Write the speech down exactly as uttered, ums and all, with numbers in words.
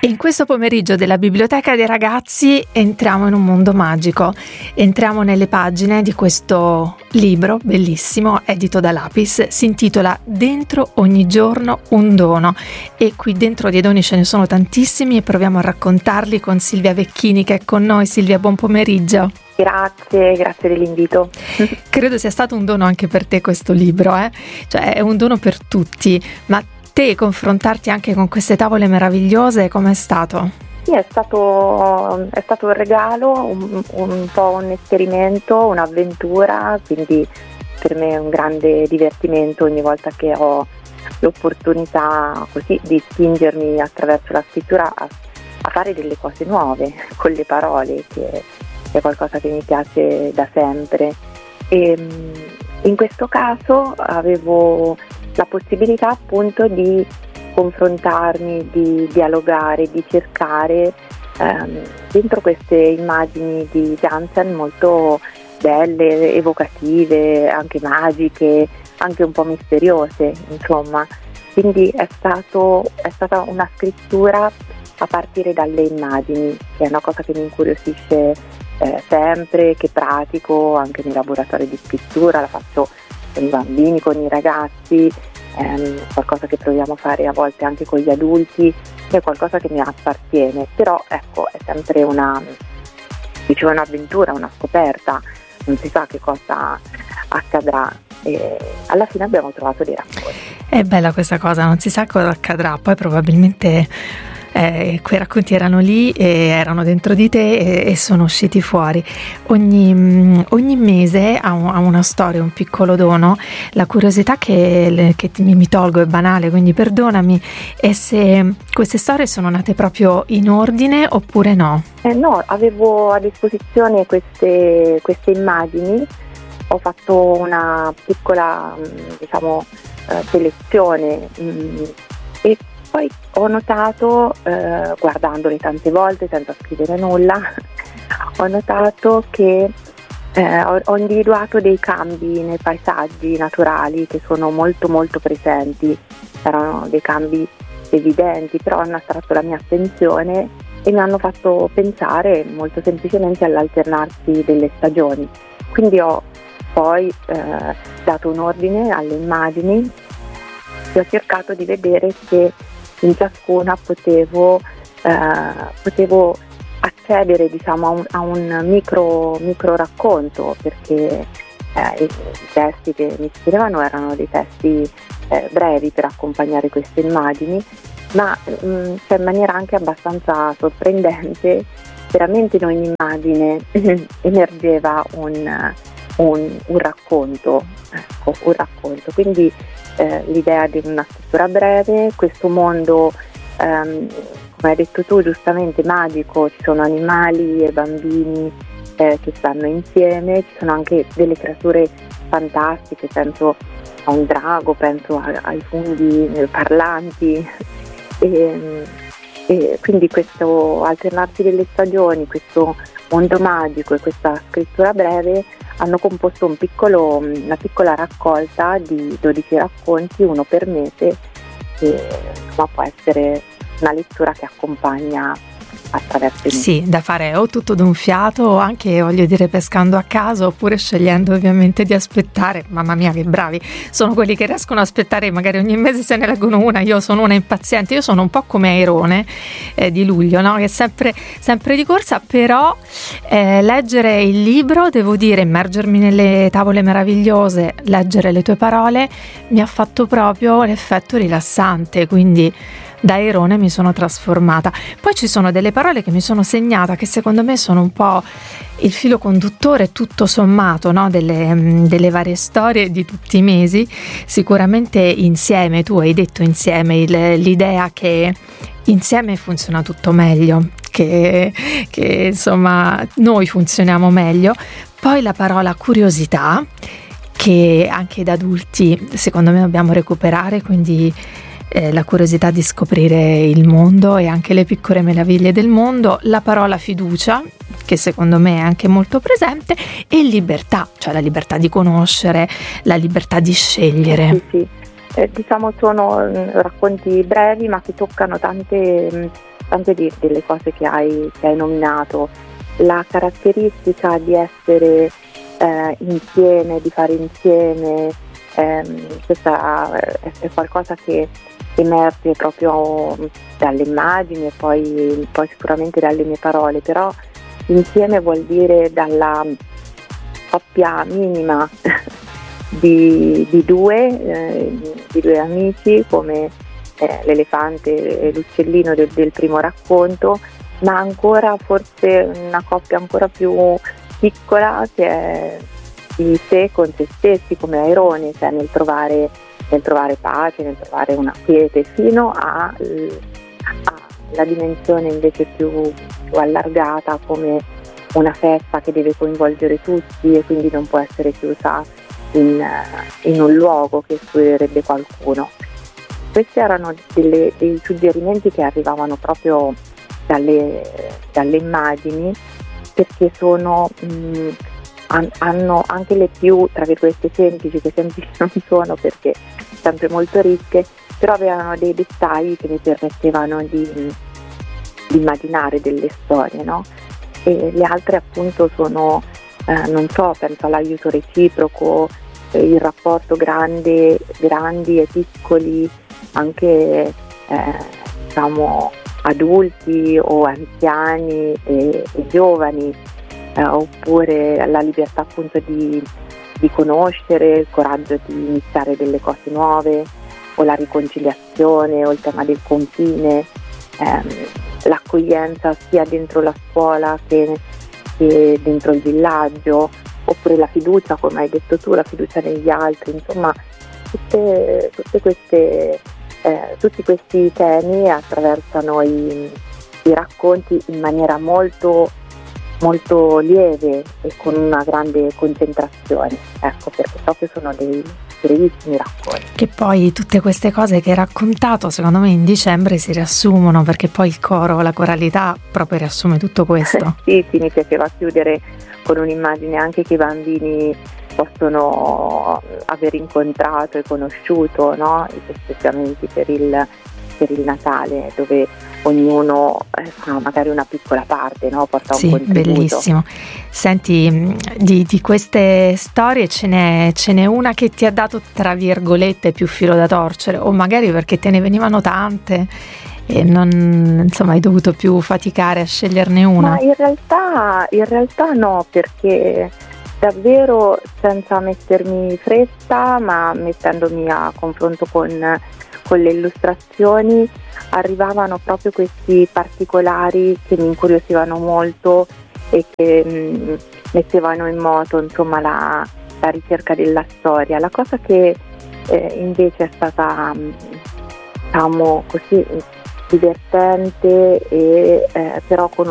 E in questo pomeriggio della Biblioteca dei Ragazzi entriamo in un mondo magico, entriamo nelle pagine di questo libro bellissimo, edito da Lapis, si intitola Dentro ogni giorno un dono, e qui dentro dei doni ce ne sono tantissimi e proviamo a raccontarli con Silvia Vecchini che è con noi. Silvia, buon pomeriggio. Grazie, grazie dell'invito. Credo sia stato un dono anche per te questo libro, eh? Cioè è un dono per tutti, ma te confrontarti anche con queste tavole meravigliose, com'è stato? Sì, è stato, è stato un regalo, un, un po' un esperimento, un'avventura, quindi per me è un grande divertimento ogni volta che ho l'opportunità così di spingermi attraverso la scrittura a, a fare delle cose nuove con le parole, che è qualcosa che mi piace da sempre. E in questo caso avevo la possibilità appunto di confrontarmi, di dialogare, di cercare ehm, dentro queste immagini di Jansen molto belle, evocative, anche magiche, anche un po' misteriose, insomma. Quindi è stato è stata una scrittura a partire dalle immagini, che è una cosa che mi incuriosisce eh, sempre, che pratico anche nei laboratori di scrittura, la faccio con i bambini, con i ragazzi, ehm, qualcosa che proviamo a fare a volte anche con gli adulti, è qualcosa che mi appartiene, però ecco è sempre una, diciamo, un'avventura, una scoperta, non si sa che cosa accadrà e alla fine abbiamo trovato dei racconti. È bella questa cosa, non si sa cosa accadrà, poi probabilmente Eh, quei racconti erano lì e erano dentro di te e, e sono usciti fuori. Ogni, ogni mese ha, un, ha una storia, un piccolo dono. La curiosità che, che mi, mi tolgo è banale, quindi perdonami, è se queste storie sono nate proprio in ordine oppure no? Eh, no, avevo a disposizione queste, queste immagini, ho fatto una piccola diciamo eh, selezione mh, e poi ho notato, eh, guardandole tante volte senza scrivere nulla, ho notato che eh, ho, ho individuato dei cambi nei paesaggi naturali che sono molto molto presenti, erano dei cambi evidenti, però hanno attratto la mia attenzione e mi hanno fatto pensare molto semplicemente all'alternarsi delle stagioni. Quindi ho poi eh, dato un ordine alle immagini e ho cercato di vedere se in ciascuna potevo, eh, potevo accedere diciamo, a un, a un micro, micro racconto, perché eh, i, i testi che mi scrivevano erano dei testi eh, brevi per accompagnare queste immagini, ma mh, cioè, in maniera anche abbastanza sorprendente, veramente in ogni immagine emergeva un, un, un racconto, ecco, un racconto. Quindi Eh, l'idea di una scrittura breve, questo mondo ehm, come hai detto tu giustamente magico, ci sono animali e bambini eh, che stanno insieme, ci sono anche delle creature fantastiche, penso a un drago, penso a, ai funghi eh, parlanti e, e quindi questo alternarsi delle stagioni, questo mondo magico e questa scrittura breve hanno composto un piccolo, una piccola raccolta di dodici racconti, uno per mese, che ma può essere una lettura che accompagna attraverso il Sì, da fare o tutto d'un fiato o anche, voglio dire, pescando a caso, oppure scegliendo ovviamente di aspettare. Mamma mia che bravi sono quelli che riescono a aspettare, magari ogni mese se ne leggono una. Io sono una impaziente, io sono un po' come Airone eh, di luglio, no? Che è sempre, sempre di corsa, però eh, leggere il libro, devo dire, immergermi nelle tavole meravigliose, leggere le tue parole mi ha fatto proprio l'effetto rilassante, quindi da Airone mi sono trasformata. Poi ci sono delle parole che mi sono segnata che secondo me sono un po' il filo conduttore tutto sommato, no? delle, delle varie storie di tutti i mesi. Sicuramente insieme, tu hai detto insieme, il, l'idea che insieme funziona tutto meglio, che, che insomma noi funzioniamo meglio. Poi la parola curiosità, che anche da adulti secondo me dobbiamo recuperare, quindi Eh, la curiosità di scoprire il mondo e anche le piccole meraviglie del mondo, la parola fiducia, che secondo me è anche molto presente, e libertà, cioè la libertà di conoscere, la libertà di scegliere. Sì, sì. Eh, diciamo sono mh, racconti brevi ma che toccano tante, mh, tante di, delle cose che hai, che hai nominato, la caratteristica di essere eh, insieme, di fare insieme, ehm, questa è, è qualcosa che emerge proprio dalle immagini e poi, poi sicuramente dalle mie parole, però insieme vuol dire dalla coppia minima di, di, due, eh, di due amici come eh, l'elefante e l'uccellino del, del primo racconto, ma ancora forse una coppia ancora più piccola che è di sé con se stessi come Airone, cioè nel trovare, nel trovare pace, nel trovare una quiete, fino a, alla dimensione invece più, più allargata come una festa che deve coinvolgere tutti e quindi non può essere chiusa in, in un luogo che escluderebbe qualcuno. Questi erano delle, dei suggerimenti che arrivavano proprio dalle, dalle immagini, perché sono mh, han, hanno anche le più, tra virgolette, semplici, che semplici non sono perché sempre molto ricche, però avevano dei dettagli che mi permettevano di, di immaginare delle storie, no? E le altre appunto sono, eh, non so, penso all'aiuto reciproco, eh, il rapporto grande, grandi e piccoli, anche eh, diciamo adulti o anziani e, e giovani, eh, oppure la libertà appunto di, di conoscere, il coraggio di iniziare delle cose nuove, o la riconciliazione, o il tema del confine, ehm, l'accoglienza sia dentro la scuola che, che dentro il villaggio, oppure la fiducia, come hai detto tu, la fiducia negli altri, insomma tutte, tutte queste, eh, tutti questi temi attraversano i, i racconti in maniera molto molto lieve e con una grande concentrazione, ecco, perché proprio sono dei brevissimi racconti. Che poi tutte queste cose che hai raccontato secondo me in dicembre si riassumono, perché poi il coro, la coralità proprio riassume tutto questo. Sì, sì, mi piaceva chiudere con un'immagine anche che i bambini possono aver incontrato e conosciuto, no? I festeggiamenti per il, per il Natale, dove ognuno eh, fa magari una piccola parte, no? Porta un sì, contributo. Bellissimo. Senti, di, di queste storie ce n'è, ce n'è una che ti ha dato, tra virgolette, più filo da torcere, o magari perché te ne venivano tante e non, insomma, hai dovuto più faticare a sceglierne una? Ma in realtà, in realtà no, perché davvero, senza mettermi fretta, ma mettendomi a confronto con, con le illustrazioni, arrivavano proprio questi particolari che mi incuriosivano molto e che mh, mettevano in moto, insomma, la, la ricerca della storia. La cosa che eh, invece è stata, mh, diciamo così, divertente e eh, però con